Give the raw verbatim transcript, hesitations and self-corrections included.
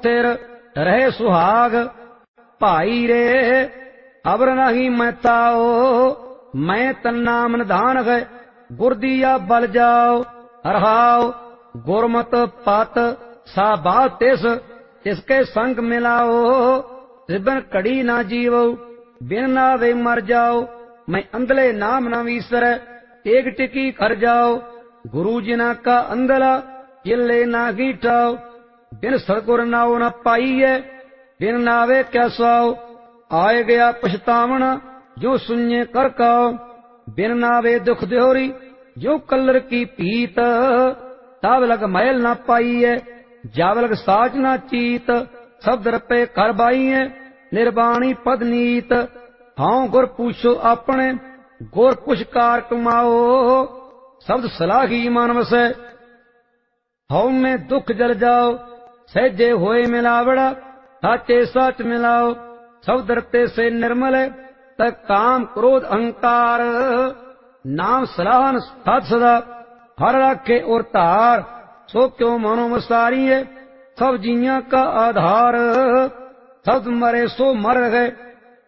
सिर रहे सुहाग। भाई रे अबर नहीं मैं ताओ, मैं तन्नाम निधान है गुर दिया बल जाओ। रहाओ गुरमत पत सा बाल तिस, इसके संग मिलाओ। रिबन कड़ी ना जीवो, बिन नावे मर जाओ। मैं अंधले नाम न वीसर, एक टिकी कर जाओ। गुरु जिना का अंधला इले ना गीठाओ। बिन सतगुर नाओ न पाइए, बिन नावे क्या स्वाओ। आए गया पछतावना जो सुने कर काओ। बिन नावे दुख द्योरी जो कलर की पीत। ताव लग मैल ना पाइए, जाव लग साच ना चीत। शब्द रपे कर बाइए, निर्वाणी पद नीत। हाँ गुर पूछो अपने, गुर पुष्कार कमाओ। शब्द सलाही मन वसै, हऊ में दुख जल जाओ। सहजे होए मिलावड़ा, साचे सच मिलाओ। शब्द रते से निर्मल, तक काम क्रोध अहंकार। नाम सलाहन सत सदा, हर राखे और तार। सो क्यों मनो मसारी है, सब जिया का आधार। शब्द मरे सो मर गए,